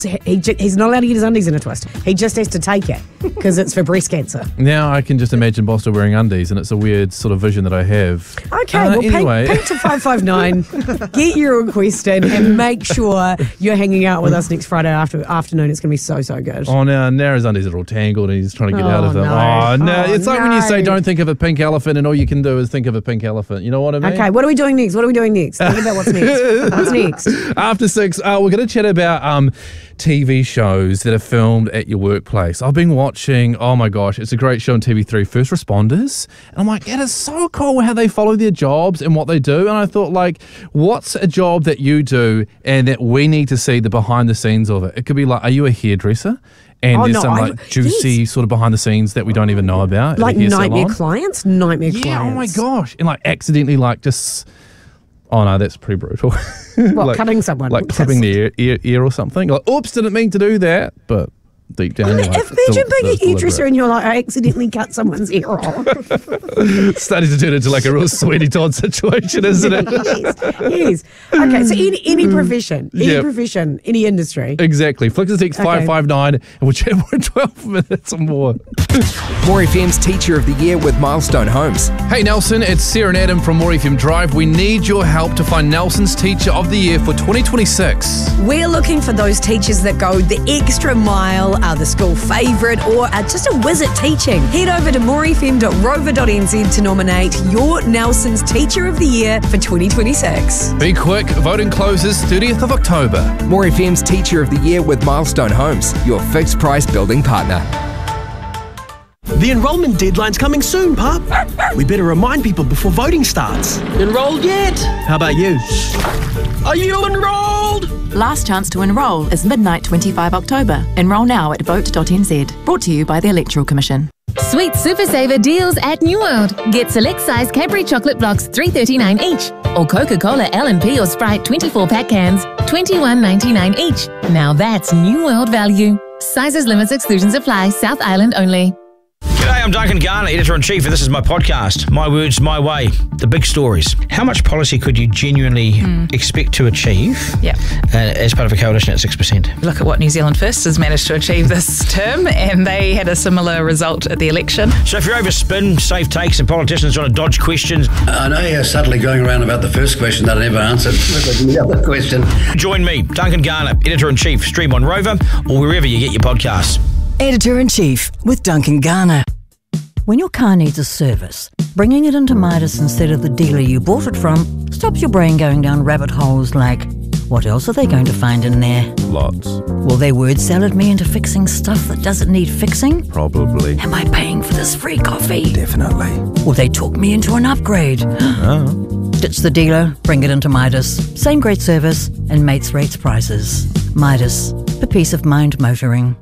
He's not allowed to get his undies in a twist. He just has to take it because it's for breast cancer. Now I can just imagine Boster wearing undies, and it's a weird sort of vision that I have. Okay, well, anyway. ping to 559, get your request in, and make sure you're hanging out with us next Friday afternoon. It's going to be so good. Oh, now his undies are all tangled, and he's trying to get out of them. No. Oh, no. It's like when you say no. don't think of a pink elephant, and all you can do is think of a pink elephant. You know what I mean? Okay, what are we doing next? Think about what's next. What's next? After 6, we're going to chat about TV shows that are filmed at your workplace. I've been watching, oh my gosh, it's a great show on TV3, First Responders. And I'm like, it is so cool how they follow their jobs and what they do. And I thought, like, what's a job that you do and that we need to see the behind the scenes of it? It could be like, are you a hairdresser? And there's some juicy sort of behind the scenes that we don't even know about. Like nightmare clients? Nightmare clients. Yeah, oh my gosh. And like accidentally like just... Oh no, that's pretty brutal. What, cutting someone? Like clipping their ear or something. Like, oops, didn't mean to do that. But deep down, you're like, imagine being a hairdresser and you're like, I accidentally cut someone's ear off. It's starting to turn into like a real Sweetie Todd situation, isn't it? Yes. Okay, so any profession, any industry. Exactly. Flick the text 559 and we'll chat for 12 minutes or more. More FM's Teacher of the Year with Milestone Homes. Hey Nelson, it's Sarah and Adam from More FM Drive. We need your help to find Nelson's Teacher of the Year for 2026. We're looking for those teachers that go the extra mile, are the school favourite, or are just a whiz at teaching. Head over to morefm.rover.nz to nominate your Nelson's Teacher of the Year for 2026. Be quick, voting closes 30th of October. More FM's Teacher of the Year with Milestone Homes, your fixed price building partner. The enrolment deadline's coming soon, Pup. We better remind people before voting starts. Enrolled yet? How about you? Are you enrolled? Last chance to enrol is midnight 25 October. Enrol now at vote.nz. Brought to you by the Electoral Commission. Sweet Super Saver deals at New World. Get select size Cadbury chocolate blocks $3.39 each, or Coca-Cola L&P or Sprite 24-pack cans $21.99 each. Now that's New World value. Sizes, limits, exclusions apply. South Island only. G'day, I'm Duncan Garner, Editor-in-Chief, and this is my podcast, My Words, My Way, the big stories. How much policy could you genuinely expect to achieve as part of a coalition at 6%? Look at what New Zealand First has managed to achieve this term, and they had a similar result at the election. So if you're overspin, safe takes, and politicians trying to dodge questions... I know you're subtly going around about the first question that I never answered. The other question. Join me, Duncan Garner, Editor-in-Chief, stream on Rover, or wherever you get your podcasts. Editor-in-Chief with Duncan Garner. When your car needs a service, bringing it into Midas instead of the dealer you bought it from stops your brain going down rabbit holes like, what else are they going to find in there? Lots. Will they word salad me into fixing stuff that doesn't need fixing? Probably. Am I paying for this free coffee? Definitely. Will they talk me into an upgrade? Oh. Ditch the dealer, bring it into Midas. Same great service and mates rates prices. Midas, for peace of mind motoring.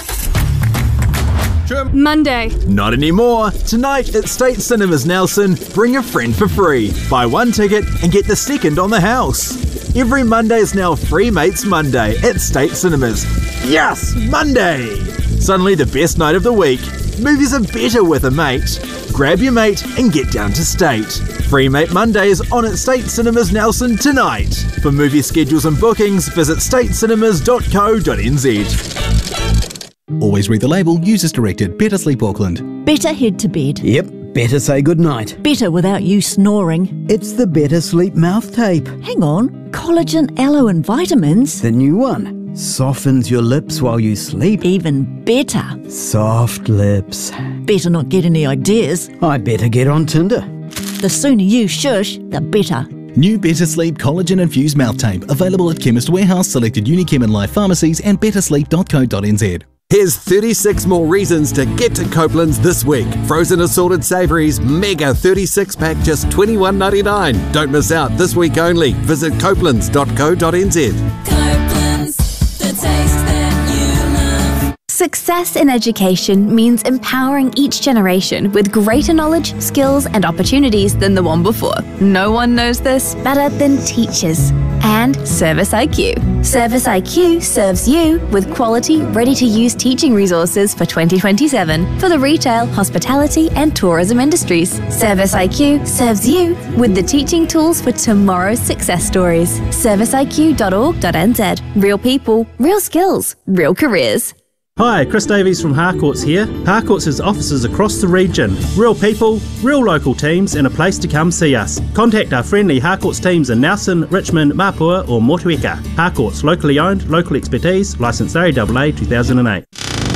Monday. Not anymore. Tonight at State Cinemas Nelson, bring a friend for free. Buy one ticket and get the second on the house. Every Monday is now Free Mates Monday at State Cinemas. Yes, Monday! Suddenly the best night of the week. Movies are better with a mate. Grab your mate and get down to State. Free Mate Monday is on at State Cinemas Nelson tonight. For movie schedules and bookings, visit statecinemas.co.nz. Always read the label. Use as directed. Better Sleep Auckland. Better head to bed. Yep, better say goodnight. Better without you snoring. It's the Better Sleep mouth tape. Hang on, collagen, aloe and vitamins. The new one. Softens your lips while you sleep. Even better. Soft lips. Better not get any ideas. I better get on Tinder. The sooner you shush, the better. New Better Sleep collagen infused mouth tape. Available at Chemist Warehouse, selected Unichem and Life pharmacies and bettersleep.co.nz. Here's 36 more reasons to get to Copeland's this week. Frozen assorted savouries, mega 36-pack, just $21.99. Don't miss out, this week only. Visit copelands.co.nz. Copeland's, the taste that you love. Success in education means empowering each generation with greater knowledge, skills, and opportunities than the one before. No one knows this better than teachers. And Service IQ. Service IQ serves you with quality, ready-to-use teaching resources for 2027 for the retail, hospitality, and tourism industries. Service IQ serves you with the teaching tools for tomorrow's success stories. serviceiq.org.nz. Real people, real skills, real careers. Hi, Chris Davies from Harcourts here. Harcourts has offices across the region. Real people, real local teams, and a place to come see us. Contact our friendly Harcourts teams in Nelson, Richmond, Mapua or Motueka. Harcourts, locally owned, local expertise, licensed RAAA 2008.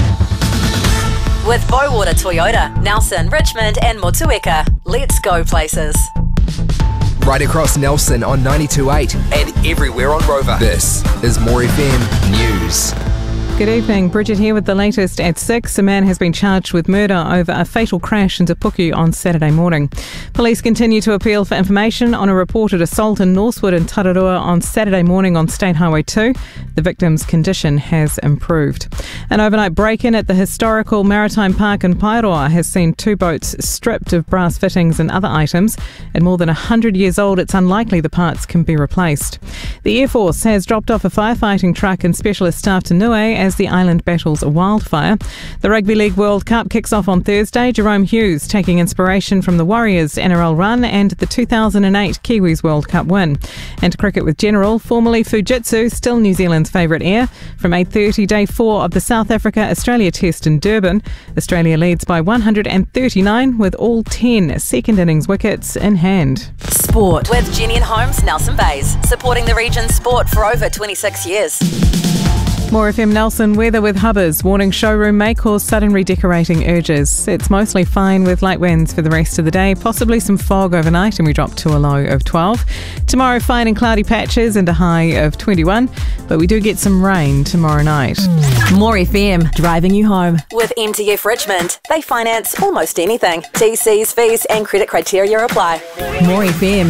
With Bowater Toyota, Nelson, Richmond and Motueka. Let's go places. Right across Nelson on 92.8 and everywhere on Rover. This is More FM News. Good evening, Bridget here with the latest at 6. A man has been charged with murder over a fatal crash in Te Puku on Saturday morning. Police continue to appeal for information on a reported assault in Northwood and Tararua on Saturday morning on State Highway 2. The victim's condition has improved. An overnight break-in at the historical Maritime Park in Paeroa has seen 2 boats stripped of brass fittings and other items. At more than 100 years old, it's unlikely the parts can be replaced. The Air Force has dropped off a firefighting truck and specialist staff to Niue as the island battles a wildfire. The Rugby League World Cup kicks off on Thursday. Jerome Hughes taking inspiration from the Warriors' NRL run and the 2008 Kiwis World Cup win. And cricket with General, formerly Fujitsu, still New Zealand's favourite air. From 8:30, day 4 of the South Africa-Australia Test in Durban. Australia leads by 139 with all 10 second innings wickets in hand. Sport with Jenny and Holmes, Nelson Bays, supporting the region's sport for over 26 years. More FM Nelson weather with Hubbers. Warning showroom may cause sudden redecorating urges. It's mostly fine with light winds for the rest of the day. Possibly some fog overnight and we drop to a low of 12. Tomorrow fine and cloudy patches and a high of 21. But we do get some rain tomorrow night. More FM, driving you home. With MTF Richmond, they finance almost anything. TCs, fees and credit criteria apply. More FM.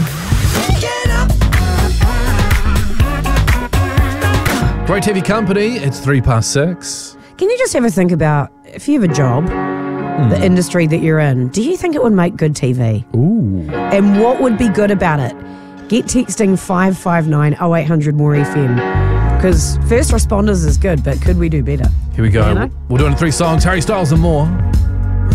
Great TV company, it's 6:03. Can you just have a think about, if you have a job, the industry that you're in, do you think it would make good TV? Ooh. And what would be good about it? Get texting 559 0800 More FM. Because first responders is good, but could we do better? Here we go. You know? We're doing 3 songs, Harry Styles and more.